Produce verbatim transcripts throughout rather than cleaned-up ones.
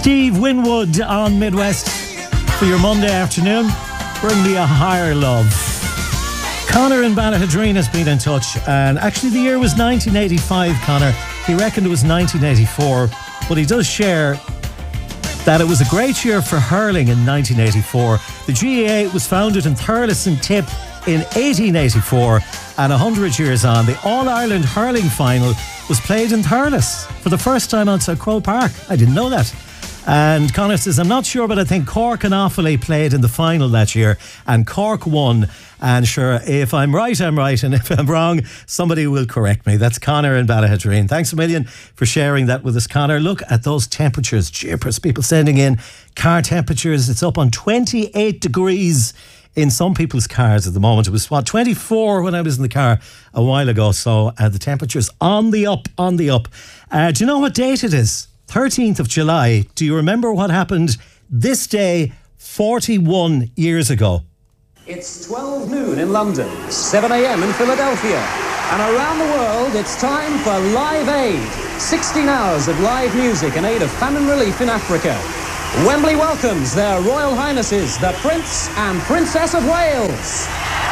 Steve Winwood on Midwest for your Monday afternoon. Bring me a higher love. Connor in Ballahadreen has been in touch, and actually the year was nineteen eighty-five, Connor. He reckoned it was nineteen eighty-four, but he does share that it was a great year for hurling in nineteen eighty-four. The G A A was founded in Thurles and Tip in eighteen eighty-four, and a hundred years on, the All-Ireland hurling final was played in Thurles for the first time outside Croke Park. I didn't know that. And Connor says, I'm not sure, but I think Cork and Offaly played in the final that year, and Cork won. And sure, if I'm right, I'm right, and if I'm wrong, somebody will correct me. That's Connor in Ballahadreen. Thanks a million for sharing that with us, Connor. Look at those temperatures. Jeepers, people sending in car temperatures. It's up on twenty-eight degrees in some people's cars at the moment. It was, what, twenty-four when I was in the car a while ago. So uh, the temperature's on the up, on the up. Uh, do you know what date it is? thirteenth of July. Do you remember what happened this day forty-one years ago? It's twelve noon in London, seven a.m. in Philadelphia. And around the world, it's time for Live Aid. sixteen hours of live music in aid of famine relief in Africa. Wembley welcomes their Royal Highnesses, the Prince and Princess of Wales.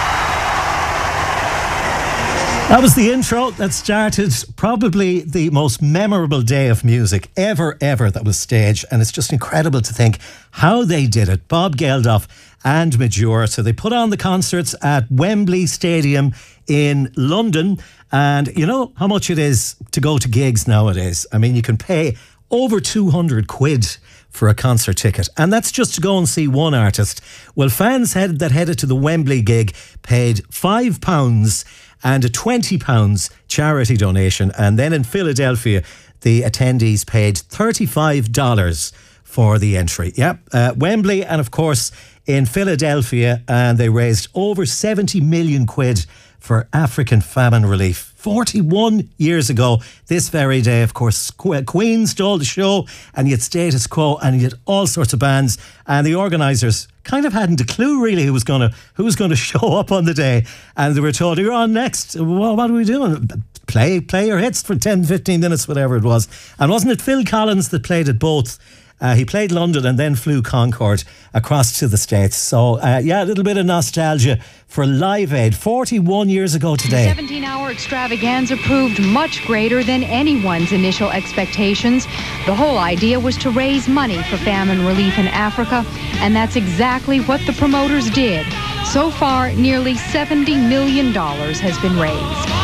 That was the intro that started probably the most memorable day of music ever, ever that was staged. And it's just incredible to think how they did it. Bob Geldof and Major. So they put on the concerts at Wembley Stadium in London. And you know how much it is to go to gigs nowadays. I mean, you can pay over two hundred quid for a concert ticket, and that's just to go and see one artist. Well, fans head, that headed to the Wembley gig paid five pounds and a twenty pounds charity donation. And then in Philadelphia, the attendees paid thirty-five dollars for the entry. Yep, uh, Wembley, and of course in Philadelphia, and they raised over seventy million quid for African famine relief. forty-one years ago, this very day, of course, Queen stole the show, and you had Status Quo, and you had all sorts of bands, and the organisers kind of hadn't a clue really who was going to who was going to show up on the day, and they were told, you're on next. Well, what are we doing? Play, play your hits for ten, fifteen minutes, whatever it was. And wasn't it Phil Collins that played at both? Uh, he played London and then flew Concorde across to the States. So, uh, yeah, a little bit of nostalgia for Live Aid forty-one years ago today. The seventeen-hour extravaganza proved much greater than anyone's initial expectations. The whole idea was to raise money for famine relief in Africa, and that's exactly what the promoters did. So far, nearly seventy million dollars has been raised.